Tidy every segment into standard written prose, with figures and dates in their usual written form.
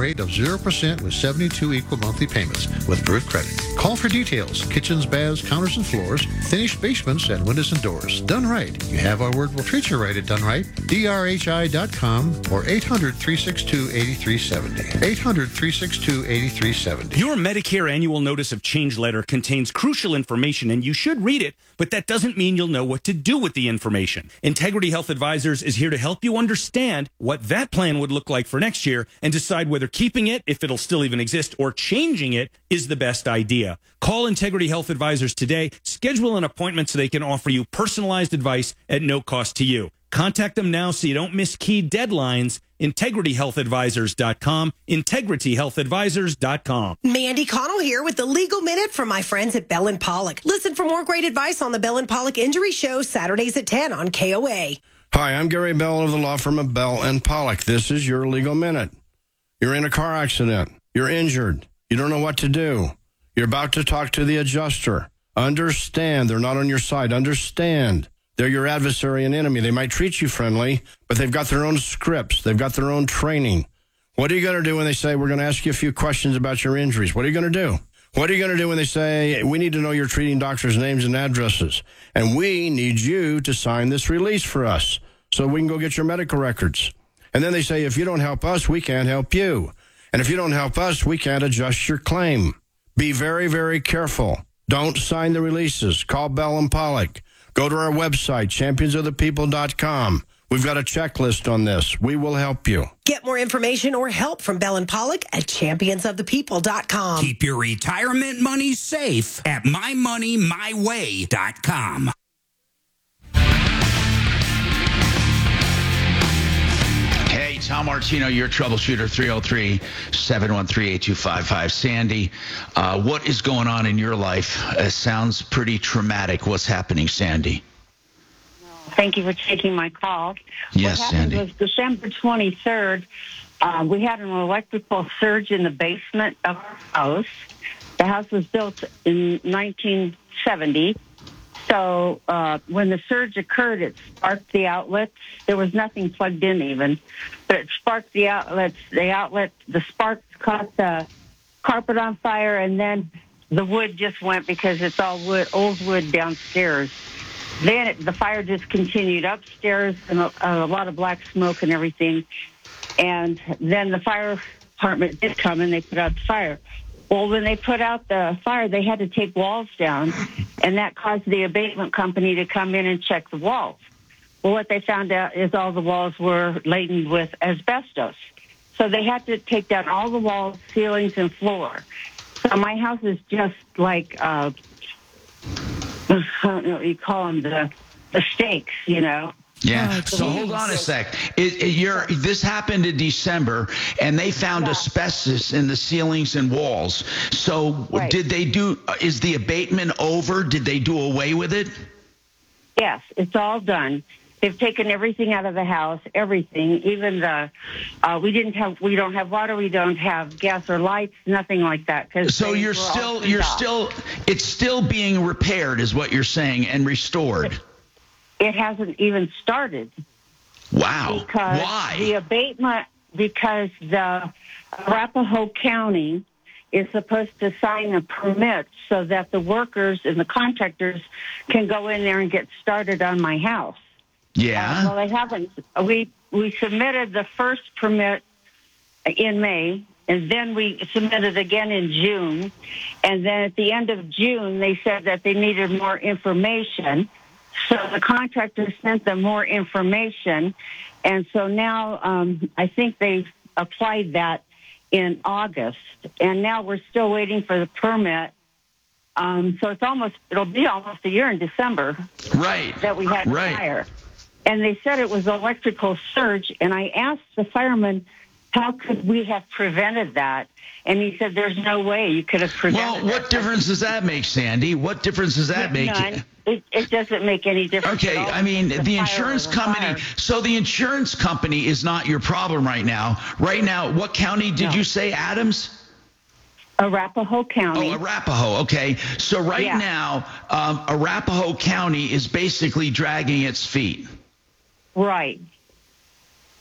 rate of 0% with 72 equal monthly payments with Birth Credit. Call for details. Kitchens, baths, counters, and floors, finished basements, and windows and doors. Done right. You have our word. We'll treat you right at Done Right. DRHI.com or 800-362-8370. 800-362-8370. Your Medicare annual notice of change letter contains crucial information, and you should read it, but that doesn't mean you'll know what to do with the information. Integrity Health Advisors is here to help you understand what that plan would look like for next year and decide whether keeping it, if it'll still even exist, or changing it is the best idea. Call Integrity Health Advisors today. Schedule an appointment so they can offer you personalized advice at no cost to you. Contact them now so you don't miss key deadlines. IntegrityHealthAdvisors.com. IntegrityHealthAdvisors.com. Mandy Connell here with the Legal Minute from my friends at Bell & Pollock. Listen for more great advice on the Bell & Pollock Injury Show, Saturdays at 10 on KOA. Hi, I'm Gary Bell of the law firm of Bell & Pollock. This is your Legal Minute. You're in a car accident. You're injured. You don't know what to do. You're about to talk to the adjuster. Understand they're not on your side. Understand they're your adversary and enemy. They might treat you friendly, but they've got their own scripts. They've got their own training. What are you going to do when they say, we're going to ask you a few questions about your injuries? What are you going to do? What are you going to do when they say, we need to know your treating doctor's names and addresses, and we need you to sign this release for us so we can go get your medical records? And then they say, if you don't help us, we can't help you. And if you don't help us, we can't adjust your claim. Be very, very careful. Don't sign the releases. Call Bell & Pollock. Go to our website, championsofthepeople.com. We've got a checklist on this. We will help you. Get more information or help from Bell & Pollock at championsofthepeople.com. Keep your retirement money safe at mymoneymyway.com. Hey, Tom Martino, your troubleshooter, 303-713-8255. Sandy, what is going on in your life? It sounds pretty traumatic. What's happening, Sandy? Thank you for taking my call. Yes, what happened Sandy. was December 23rd, we had an electrical surge in the basement of our house. The house was built in 1970. So when the surge occurred, it sparked the outlets. There was nothing plugged in even, but it sparked the outlets. The sparks caught the carpet on fire, and then the wood just went because it's all wood, old wood downstairs. Then the fire just continued upstairs, and a lot of black smoke and everything. And then the fire department did come, and they put out the fire. Well, when they put out the fire, they had to take walls down, and that caused the abatement company to come in and check the walls. Well, what they found out is all the walls were laden with asbestos. So they had to take down all the walls, ceilings, and floor. So my house is just like... I don't know what you call them, the stakes, you know. Yeah. So hold on a sec. This happened in December, and they found asbestos in the ceilings and walls. So Did they do? Is the abatement over? Did they do away with it? Yes, it's all done. They've taken everything out of the house, everything, even we don't have water, we don't have gas or lights, nothing like that. So it's still being repaired, is what you're saying, and restored. It hasn't even started. Wow. Why? The abatement, because the Arapahoe County is supposed to sign a permit so that the workers and the contractors can go in there and get started on my house. Yeah. Well, they haven't. We submitted the first permit in May, and then we submitted again in June. And then at the end of June, they said that they needed more information. So the contractor sent them more information. And so now I think they applied that in August. And now we're still waiting for the permit. So it'll be almost a year in December. Right. That we had fire. And they said it was electrical surge. And I asked the fireman, how could we have prevented that? And he said, there's no way you could have prevented it. Well, what difference does that make, Sandy? What difference does that make? None. It doesn't make any difference. Okay, I mean, the insurance company, so the insurance company is not your problem right now. Right now, what county did you say, Adams? Arapahoe County. Oh, Arapahoe, okay. So now, Arapahoe County is basically dragging its feet. Right.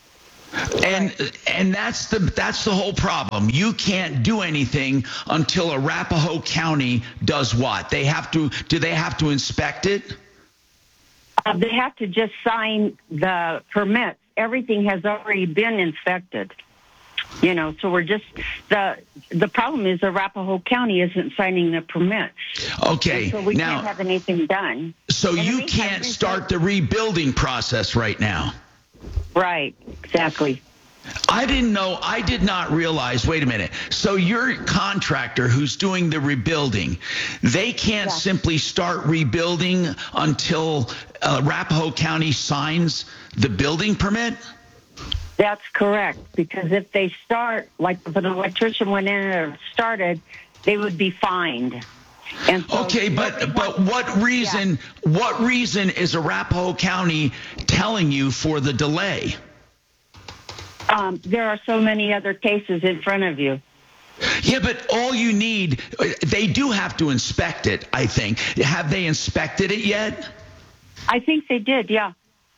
And that's the whole problem. You can't do anything until Arapahoe County does what? Do they have to inspect it? They have to just sign the permits. Everything has already been inspected. So we're just, the problem is Arapahoe County isn't signing the permits. Okay. And so we can't have anything done. So you can't start the rebuilding process right now. Right, exactly. I did not realize, wait a minute. So your contractor who's doing the rebuilding, they can't simply start rebuilding until Arapahoe County signs the building permit? That's correct, because if they start, like if an electrician went in or started, they would be fined. And so okay, but what reason is Arapahoe County telling you for the delay? There are so many other cases in front of you. Yeah, but all you need, they do have to inspect it, I think. Have they inspected it yet? I think they did, yeah.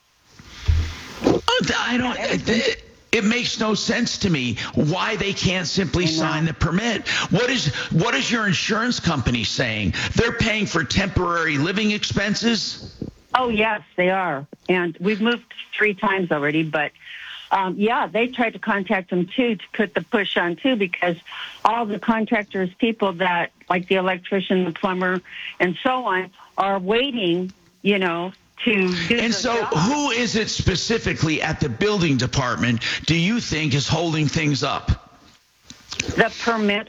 It makes no sense to me why they can't simply sign the permit. What is your insurance company saying? They're paying for temporary living expenses? Oh, yes, they are. And we've moved 3 times already, but they tried to contact them too to put the push on too, because all the contractors, people that like the electrician, the plumber, and so on, are waiting, to do and so job. Who is it specifically at the building department do you think is holding things up? The permits.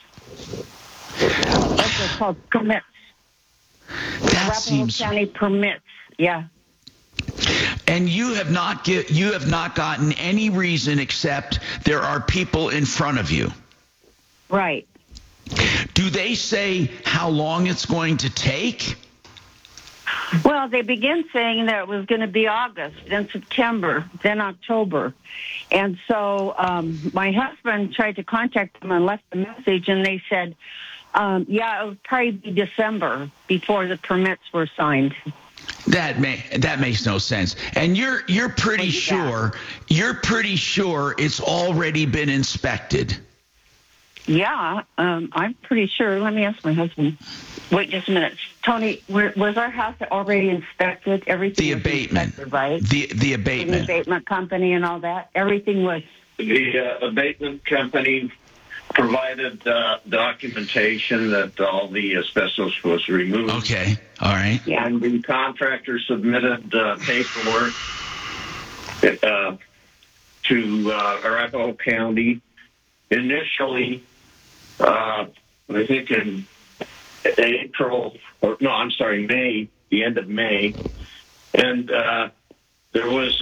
What's it called? Permits. Arapahoe County permits. Yeah. And you have not gotten any reason except there are people in front of you. Right. Do they say how long it's going to take? Well, they began saying that it was going to be August, then September, then October. And so my husband tried to contact them and left a message, and they said, it would probably be December before the permits were signed. That makes no sense. And you're pretty sure it's already been inspected. Yeah, I'm pretty sure. Let me ask my husband. Wait just a minute. Tony, was our house already inspected? Everything the abatement, right? The abatement. The abatement company and all that? Everything was... The abatement company provided documentation that all the asbestos was removed. Okay, all right. Yeah. And the contractor submitted paperwork to Arapahoe County. Initially, I think in May, the end of May, and there was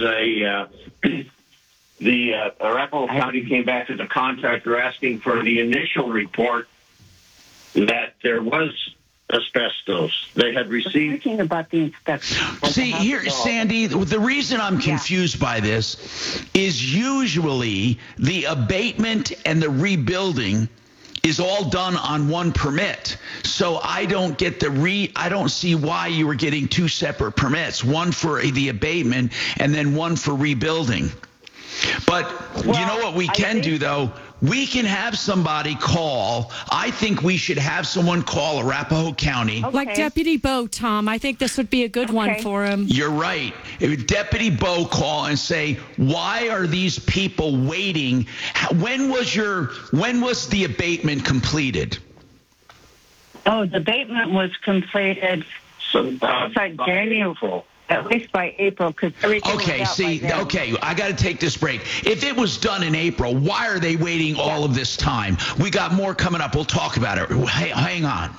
the Arapahoe County came back to the contractor asking for the initial report that there was asbestos. They had received... Thinking about the inspection. See, here, Sandy, the reason I'm confused by this is usually the abatement and the rebuilding is all done on one permit. So I don't get I don't see why you were getting 2 separate permits, one for the abatement and then one for rebuilding. But you know what we can do, though? We can have somebody call. I think we should have someone call Arapahoe County. Okay. Like Deputy Bo, Tom. I think this would be a good one for him. You're right. Deputy Bo call and say, why are these people waiting? When was the abatement completed? Oh, the abatement was completed January. At least by April, because everything was out by then. I got to take this break. If it was done in April, why are they waiting all of this time? We got more coming up. We'll talk about it. Hey, hang on.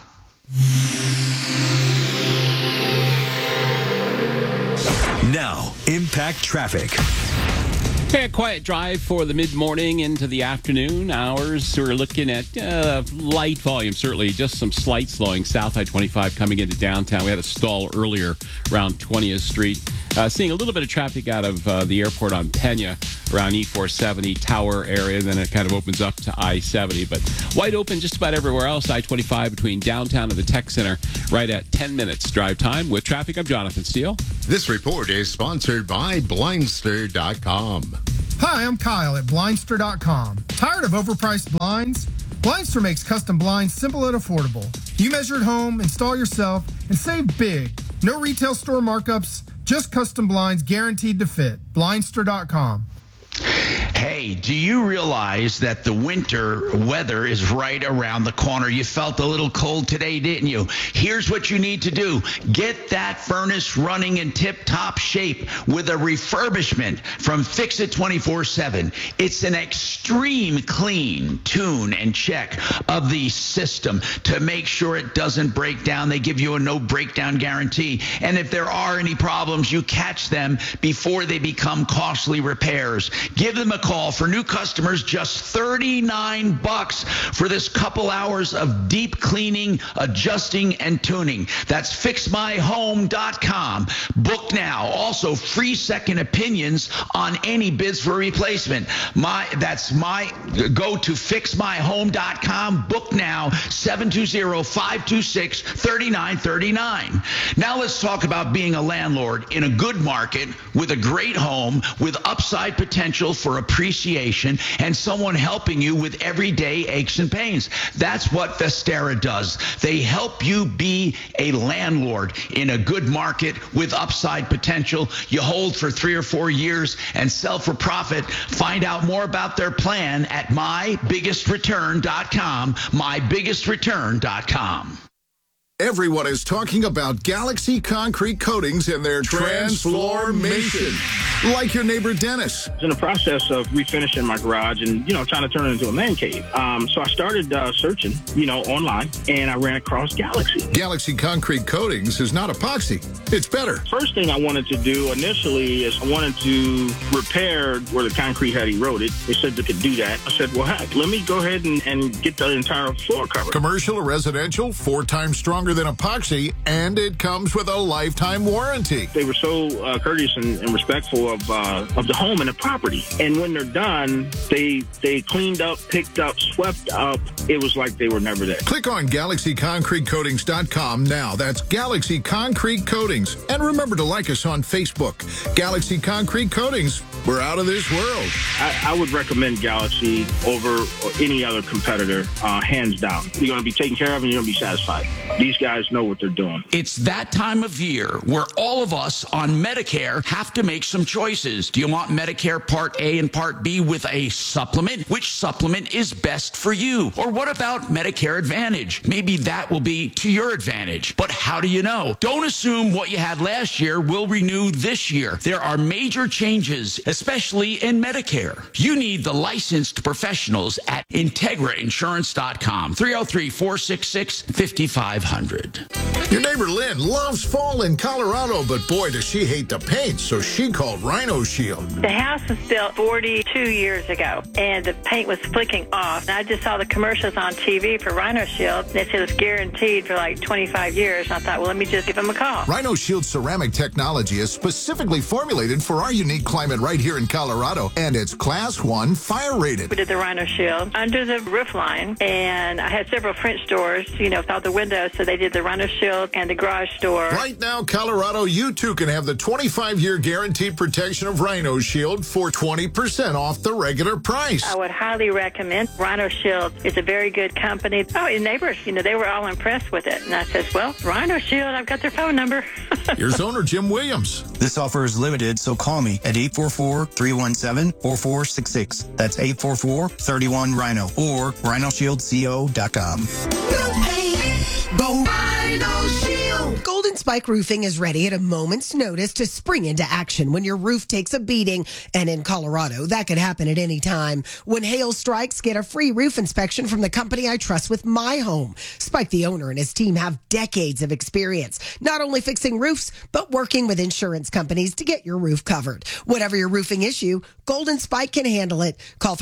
Now, Impact Traffic. Okay, a quiet drive for the mid-morning into the afternoon hours. We're looking at light volume, certainly just some slight slowing. South I-25 coming into downtown. We had a stall earlier around 20th Street. Seeing a little bit of traffic out of the airport on Pena around E470 Tower area. Then it kind of opens up to I-70. But wide open just about everywhere else. I-25 between downtown and the Tech Center right at 10 minutes drive time. With traffic, I'm Jonathan Steele. This report is sponsored by Blindster.com. Hi, I'm Kyle at Blindster.com. Tired of overpriced blinds? Blindster makes custom blinds simple and affordable. You measure at home, install yourself, and save big. No retail store markups, just custom blinds guaranteed to fit. Blindster.com. Hey, do you realize that the winter weather is right around the corner? You felt a little cold today, didn't you? Here's what you need to do. Get that furnace running in tip-top shape with a refurbishment from Fix It 24/7. It's an extreme clean, tune, and check of the system to make sure it doesn't break down. They give you a no breakdown guarantee. And if there are any problems, you catch them before they become costly repairs. Give them a call. For new customers, just $39 for this couple hours of deep cleaning, adjusting, and tuning. That's fixmyhome.com. Book now. Also, free second opinions on any bids for replacement. Go to fixmyhome.com. Book now, 720-526-3939. Now let's talk about being a landlord in a good market with a great home with upside potential for appreciation and someone helping you with everyday aches and pains. That's what Vestera does. They help you be a landlord in a good market with upside potential. You hold for 3 or 4 years and sell for profit. Find out more about their plan at mybiggestreturn.com, mybiggestreturn.com. Everyone is talking about Galaxy Concrete Coatings and their transformation. Like your neighbor Dennis. I was in the process of refinishing my garage and, trying to turn it into a man cave. So I started searching, online, and I ran across Galaxy. Galaxy Concrete Coatings is not epoxy. It's better. First thing I wanted to do initially is I wanted to repair where the concrete had eroded. They said they could do that. I said, well, heck, let me go ahead and get the entire floor covered. Commercial or residential, 4 times stronger than epoxy, and it comes with a lifetime warranty. They were so courteous and respectful of the home and the property. And when they're done, they cleaned up, picked up, swept up. It was like they were never there. Click on GalaxyConcreteCoatings.com now. That's Galaxy Concrete Coatings. And remember to like us on Facebook. Galaxy Concrete Coatings. We're out of this world. I would recommend Galaxy over any other competitor, hands down. You're going to be taken care of and you're going to be satisfied. These guys know what they're doing. It's that time of year where all of us on Medicare have to make some choices. Do you want Medicare Part A and Part B with a supplement? Which supplement is best for you? Or what about Medicare Advantage? Maybe that will be to your advantage. But how do you know? Don't assume what you had last year will renew this year. There are major changes, especially in Medicare. You need the licensed professionals at IntegraInsurance.com. 303-466-5500. Your neighbor Lynn loves fall in Colorado, but boy, does she hate the paint, so she called Rhino Shield. The house was built 42 years ago, and the paint was flicking off. And I just saw the commercials on TV for Rhino Shield, and it said it was guaranteed for like 25 years. And I thought, well, let me just give them a call. Rhino Shield ceramic technology is specifically formulated for our unique climate right here in Colorado, and it's Class 1 fire rated. We did the Rhino Shield under the roof line, and I had several French doors, with all the windows, so they did the Rhino Shield and the garage door. Right now, Colorado, you too can have the 25-year guaranteed protection of Rhino Shield for 20% off the regular price. I would highly recommend Rhino Shield. It's a very good company. Oh, your neighbors, they were all impressed with it. And I said, well, Rhino Shield, I've got their phone number. Here's owner Jim Williams. This offer is limited, so call me at 844-317-4466. That's 844-31-RHINO or rhinoshieldco.com. Go Rhino Shield! Golden Spike Roofing is ready at a moment's notice to spring into action when your roof takes a beating. And in Colorado, that could happen at any time. When hail strikes, get a free roof inspection from the company I trust with my home. Spike, the owner, and his team have decades of experience, not only fixing roofs, but working with insurance companies to get your roof covered. Whatever your roofing issue, Golden Spike can handle it. Call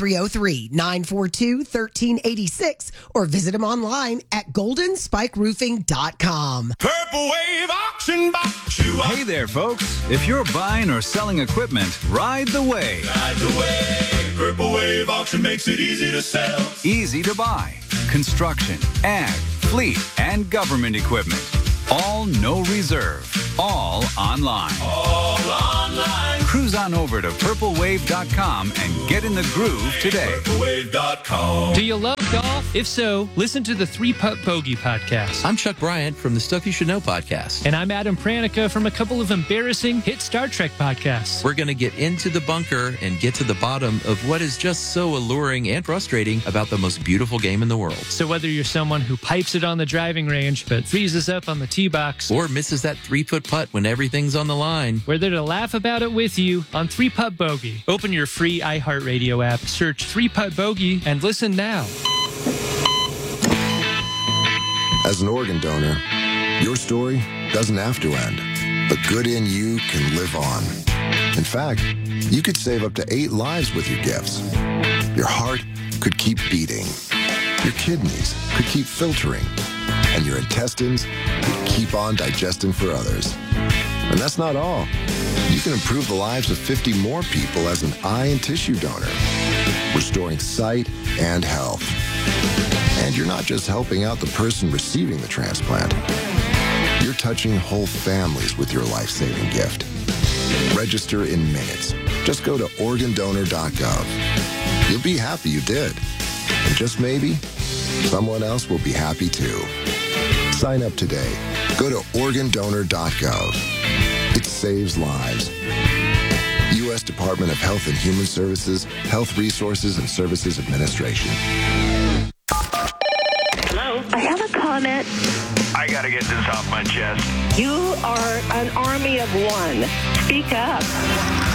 303-942-1386 or visit them online at goldenspikeroofing.com. Purple Wave Auction Box. Hey there, folks. If you're buying or selling equipment, ride the wave. Ride the wave. Purple Wave Auction makes it easy to sell. Easy to buy. Construction, ag, fleet, and government equipment. All no reserve. All online. All online. Cruise on over to purplewave.com and get in the groove today. PurpleWave.com. Do you love golf? If so, listen to the 3-Putt Bogey podcast. I'm Chuck Bryant from the Stuff You Should Know podcast. And I'm Adam Pranica from a couple of embarrassing hit Star Trek podcasts. We're going to get into the bunker and get to the bottom of what is just so alluring and frustrating about the most beautiful game in the world. So whether you're someone who pipes it on the driving range but freezes up on the tee box, or misses that 3-foot putt when everything's on the line, we're there to laugh about it with you on 3-Putt Bogey. Open your free iHeartRadio app, search 3-Putt Bogey, and listen now. As an organ donor, your story doesn't have to end. The good in you can live on. In fact, you could save up to 8 lives with your gifts. Your heart could keep beating. Your kidneys could keep filtering. And your intestines could keep on digesting for others. And that's not all. You can improve the lives of 50 more people as an eye and tissue donor, restoring sight and health. And you're not just helping out the person receiving the transplant. You're touching whole families with your life-saving gift. Register in minutes. Just go to organdonor.gov. You'll be happy you did. And just maybe, someone else will be happy too. Sign up today. Go to organdonor.gov. It saves lives. U.S. Department of Health and Human Services, Health Resources and Services Administration. Hello? I have a comment. I gotta get this off my chest. You are an army of one. Speak up.